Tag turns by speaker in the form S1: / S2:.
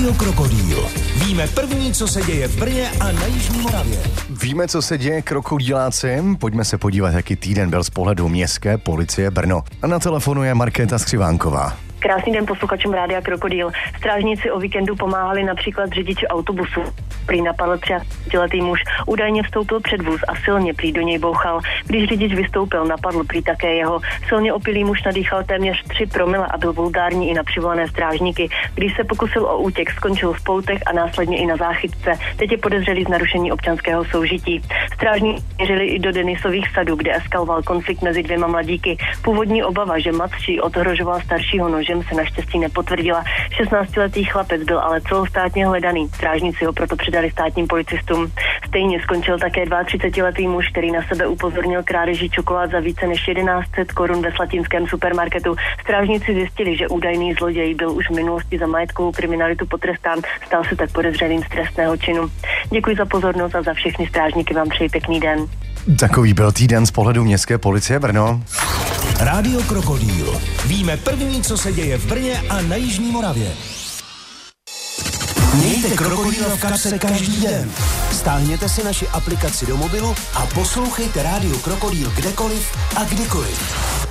S1: Rádio Krokodýl. Víme první, co se děje v Brně a na Jižní Moravě.
S2: Víme, co se děje, krokodýláci. Pojďme se podívat, jaký týden byl z pohledu městské policie Brno. A na telefonu je Markéta Skřivánková.
S3: Krásný den posluchačům Rádia Krokodýl. Strážníci o víkendu pomáhali například řidiči autobusu. Prý napadl 30letý muž, údajně vstoupil před vůz a silně prý do něj bouchal. Když řidič vystoupil, napadl prý také jeho. Silně opilý muž nadýchal téměř 3 promile a byl vulgární i na přivolané strážníky. Když se pokusil o útěk, skončil v poutech a následně i na záchytce. Teď je podezřelý z narušení občanského soužití. Strážníci měřili i do Denisových sadů, kde eskaloval konflikt mezi 2 mladíky. Původní obava, že mladší odhrožoval staršího nožem, se naštěstí nepotvrdila. 16letý chlapec byl ale celostátně hledaný. Strážníci ho proto předali státním policistům. Stejně skončil také 32letý muž, který na sebe upozornil krádeží čokolád za více než 1100 korun ve slatinském supermarketu. Strážníci zjistili, že údajný zloděj byl už v minulosti za majetkovou kriminalitu potrestán, stal se tak podezřelým z trestného činu. Děkuji za pozornost a za všechny strážníky vám přeji pěkný den.
S2: Takový byl týden z pohledu městské policie Brno.
S1: Rádio Krokodýl. Víme první, co se děje v Brně a na Jižní Moravě. Mějte Krokodýla v kapse každý den. Stáhněte si naši aplikaci do mobilu a poslouchejte Rádio Krokodýl kdekoliv a kdykoliv.